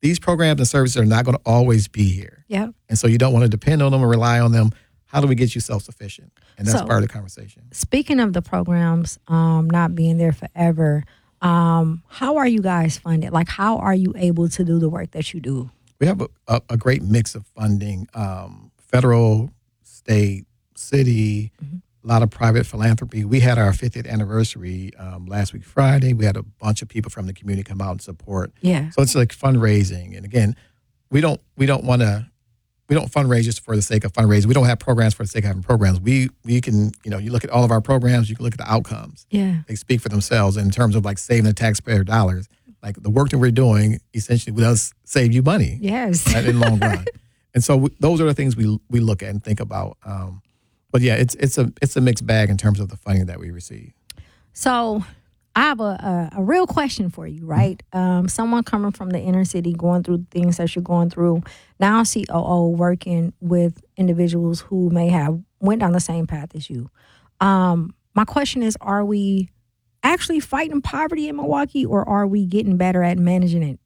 these programs and services are not going to always be here. Yeah. And so you don't want to depend on them or rely on them. How do we get you self-sufficient? And that's So, part of the conversation. Speaking of the programs not being there forever, how are you guys funded? Like, how are you able to do the work that you do? We have a great mix of funding, federal, state, city, a lot of private philanthropy. We had our 50th anniversary last week, Friday. We had a bunch of people from the community come out and support. Yeah. So it's like fundraising. And again, we don't fundraise just for the sake of fundraising. We don't have programs for the sake of having programs. We can, you look at all of our programs, you can look at the outcomes. Yeah. They speak for themselves in terms of like saving the taxpayer dollars. Like the work that we're doing essentially does save you money. Yes. In the long run. And so those are the things we look at and think about. But yeah, it's a mixed bag in terms of the funding that we receive. So I have a real question for you, right? Someone coming from the inner city, going through things that you're going through, now COO working with individuals who may have went down the same path as you. My question is, are we actually fighting poverty in Milwaukee, or are we getting better at managing it?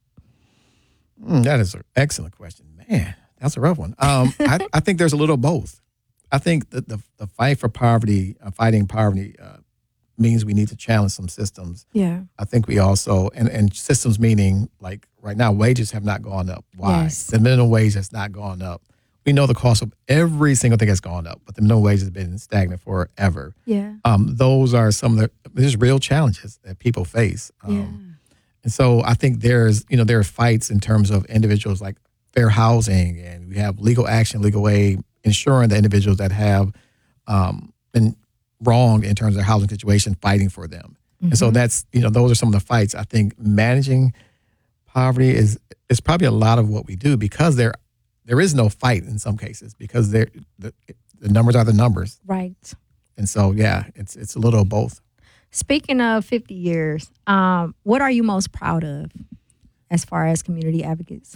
That is an excellent question. Man, that's a rough one. I think there's a little of both. I think that the fight for poverty, fighting poverty, means we need to challenge some systems. Yeah. I think we also, and systems meaning like right now, wages have not gone up. Why? Yes. The minimum wage has not gone up. We know the cost of every single thing has gone up, but the minimum wage has been stagnant forever. Yeah. Those are some of there's real challenges that people face. Yeah. And so I think there are fights in terms of individuals like fair housing, and we have legal action, legal aid, ensuring that individuals that have been wronged in terms of their housing situation, fighting for them. And so that's, those are some of the fights. I think managing poverty is probably a lot of what we do, because there is no fight in some cases, because the numbers are the numbers. Right. And so, yeah, it's a little of both. Speaking of 50 years, what are you most proud of as far as community advocates?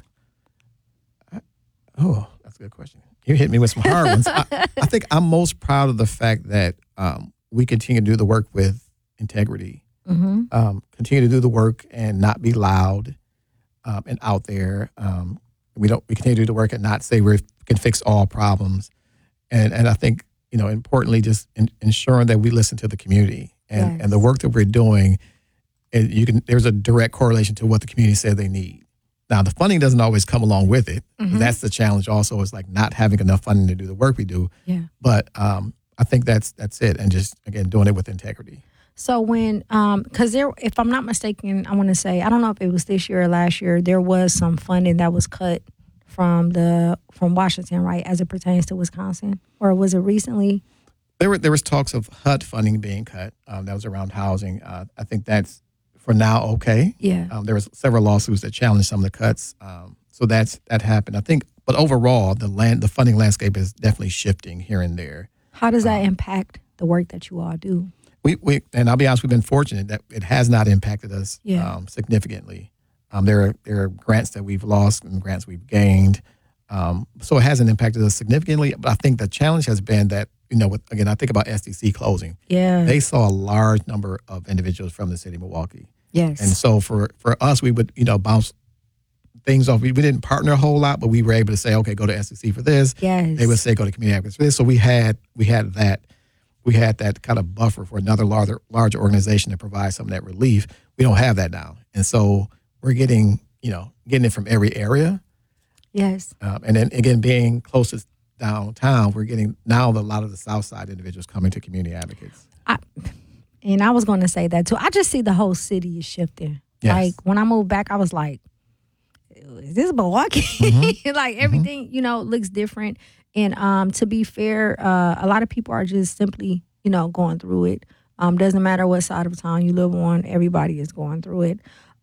Oh, that's a good question. You hit me with some hard ones. I think I'm most proud of the fact that we continue to do the work with integrity, continue to do the work and not be loud and out there. We continue to do the work and not say we can fix all problems. And I think, importantly, just ensuring that we listen to the community and the work that we're doing. There's a direct correlation to what the community said they need. Now, the funding doesn't always come along with it. That's the challenge also, is like not having enough funding to do the work we do. Yeah. But I think that's it. And just, again, doing it with integrity. So when, because if I'm not mistaken, I want to say, I don't know if it was this year or last year, there was some funding that was cut from Washington, right, as it pertains to Wisconsin, or was it recently? There was talks of HUD funding being cut. That was around housing. I think that's for now okay. Yeah. There was several lawsuits that challenged some of the cuts. So that happened. I think, but overall, the funding landscape is definitely shifting here and there. How does that impact the work that you all do? We and I'll be honest, we've been fortunate that it has not impacted us significantly. There are grants that we've lost and grants we've gained. So it hasn't impacted us significantly. But I think the challenge has been that, I think about SDC closing. Yeah. They saw a large number of individuals from the city of Milwaukee. Yes. And so for us, we would, bounce things off. We didn't partner a whole lot, but we were able to say, okay, go to SDC for this. Yes. They would say, go to community advocates for this. So we had that. We had that kind of buffer for another larger organization to provide some of that relief. We don't have that now. And so we're getting it from every area. Yes. And then, again, being closest downtown, we're getting now a lot of the South Side individuals coming to community advocates. I was going to say that, too. I just see the whole city is shifting. Yes. Like, when I moved back, I was like, is this Milwaukee? Like, everything, looks different. And to be fair, a lot of people are just simply, going through it. Doesn't matter what side of town you live on, everybody is going through it.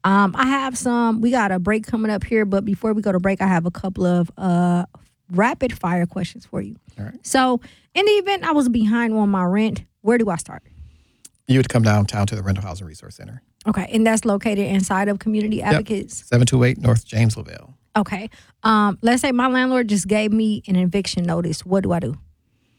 We got a break coming up here, but before we go to break, I have a couple of rapid fire questions for you. All right. So, in the event I was behind on my rent, where do I start? You would come downtown to the Rental Housing Resource Center. Okay, and that's located inside of Community Advocates? 728 North Jamesville. Okay. Let's say my landlord just gave me an eviction notice. What do I do?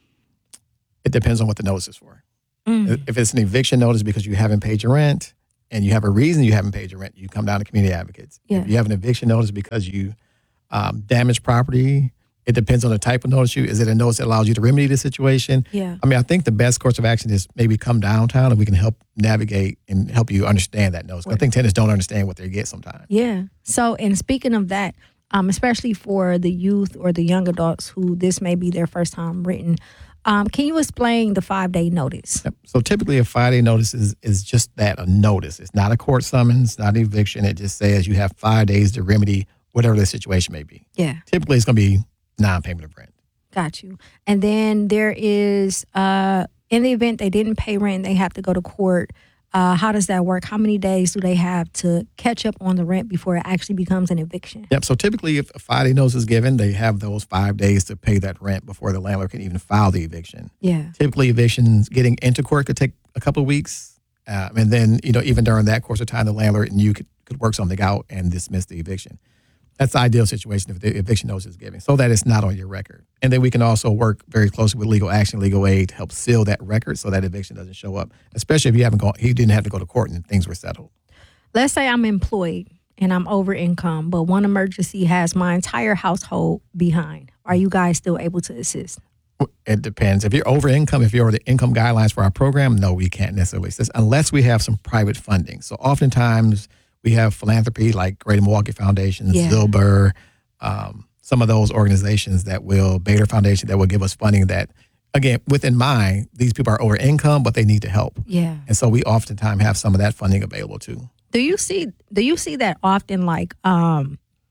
It depends on what the notice is for. If it's an eviction notice because you haven't paid your rent and you have a reason you haven't paid your rent, you come down to community advocates. Yeah. If you have an eviction notice because you damaged property, it depends on the type of notice is it a notice that allows you to remedy the situation? Yeah. I mean, I think the best course of action is maybe come downtown and we can help navigate and help you understand that notice. I think tenants don't understand what they get sometimes. Yeah. So, and speaking of that, especially for the youth or the young adults who this may be their first time written, can you explain the 5-day notice? Yep. So typically a 5-day notice is just that, a notice. It's not a court summons, not an eviction. It just says you have 5 days to remedy whatever the situation may be. Yeah. Typically it's going to be non-payment of rent. Got you. And then there is, in the event they didn't pay rent, they have to go to court. How does that work? How many days do they have to catch up on the rent before it actually becomes an eviction? Yep. So typically if a 5-day notice is given, they have those 5 days to pay that rent before the landlord can even file the eviction. Yeah. Typically evictions getting into court could take a couple of weeks. And then, even during that course of time, the landlord and you could work something out and dismiss the eviction. That's the ideal situation if the eviction notice is given, so that it's not on your record. And then we can also work very closely with legal action, legal aid to help seal that record so that eviction doesn't show up, especially if you didn't have to go to court and things were settled. Let's say I'm employed and I'm over income, but one emergency has my entire household behind. Are you guys still able to assist? It depends. If you're over income, if you're over the income guidelines for our program, no, we can't necessarily assist unless we have some private funding. So oftentimes we have philanthropy like Greater Milwaukee Foundation, Zilber, some of those organizations Bader Foundation, that will give us funding that, again, within mind, these people are over income, but they need the help. Yeah. And so we oftentimes have some of that funding available too. Do you see that often, like a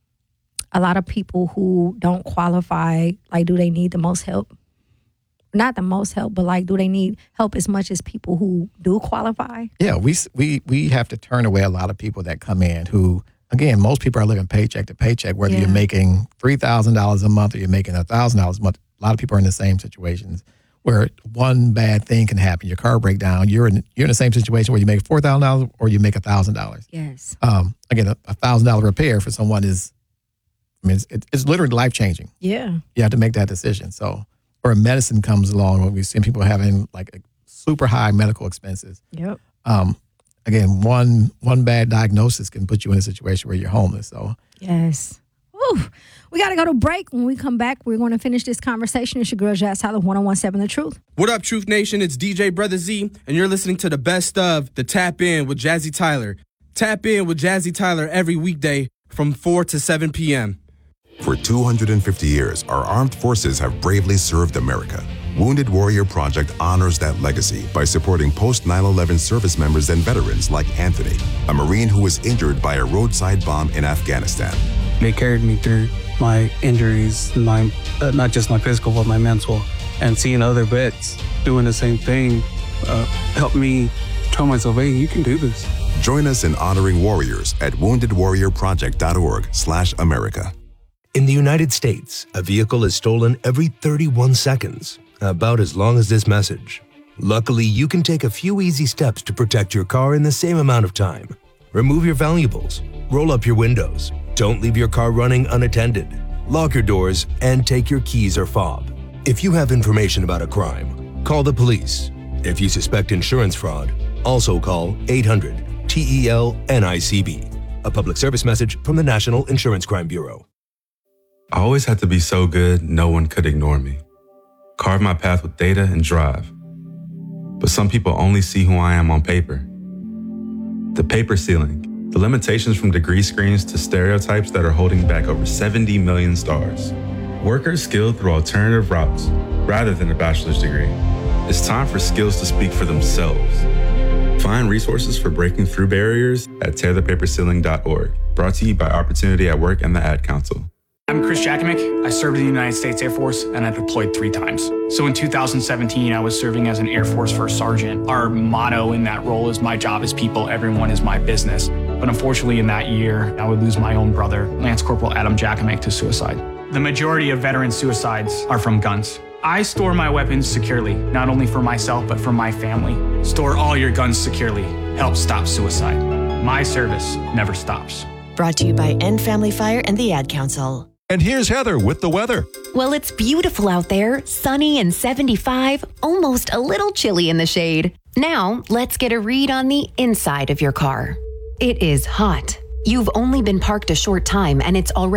lot of people who don't qualify, like, do they need the most help? Not the most help, but like, do they need help as much as people who do qualify? Yeah, we have to turn away a lot of people that come in who, again, most people are living paycheck to paycheck, whether you're making $3,000 a month or you're making $1,000 a month. A lot of people are in the same situations where one bad thing can happen. Your car break down. You're in the same situation where you make $4,000 or you make $1,000. Yes. Again, a $1,000 repair for someone it's literally life changing. Yeah. You have to make that decision. So. Or medicine comes along when we've seen people having like super high medical expenses. Yep. Again, one bad diagnosis can put you in a situation where you're homeless. So yes. Woo. We got to go to break. When we come back, we're going to finish this conversation. It's your girl, Jazz Tyler, 101.7 The Truth. What up, Truth Nation? It's DJ Brother Z, and you're listening to the best of the Tap In with Jazzy Tyler. Tap In with Jazzy Tyler every weekday from 4 to 7 p.m. For 250 years, our armed forces have bravely served America. Wounded Warrior Project honors that legacy by supporting post-9/11 service members and veterans like Anthony, a Marine who was injured by a roadside bomb in Afghanistan. They carried me through my injuries, not just my physical, but my mental. And seeing other vets doing the same thing helped me tell myself, hey, you can do this. Join us in honoring warriors at woundedwarriorproject.org/America. In the United States, a vehicle is stolen every 31 seconds, about as long as this message. Luckily, you can take a few easy steps to protect your car in the same amount of time. Remove your valuables, roll up your windows, don't leave your car running unattended, lock your doors, and take your keys or fob. If you have information about a crime, call the police. If you suspect insurance fraud, also call 800-TEL-NICB. A public service message from the National Insurance Crime Bureau. I always had to be so good, no one could ignore me. Carve my path with data and drive. But some people only see who I am on paper. The paper ceiling, the limitations from degree screens to stereotypes that are holding back over 70 million stars. Workers skilled through alternative routes rather than a bachelor's degree. It's time for skills to speak for themselves. Find resources for breaking through barriers at tearthepaperceiling.org. Brought to you by Opportunity at Work and the Ad Council. I'm Chris Jakimick. I served in the United States Air Force and I deployed 3 times. So in 2017, I was serving as an Air Force First Sergeant. Our motto in that role is my job is people, everyone is my business. But unfortunately in that year, I would lose my own brother, Lance Corporal Adam Jakimick, to suicide. The majority of veteran suicides are from guns. I store my weapons securely, not only for myself, but for my family. Store all your guns securely. Help stop suicide. My service never stops. Brought to you by End Family Fire and the Ad Council. And here's Heather with the weather. Well, it's beautiful out there, sunny and 75, almost a little chilly in the shade. Now, let's get a read on the inside of your car. It is hot. You've only been parked a short time and it's already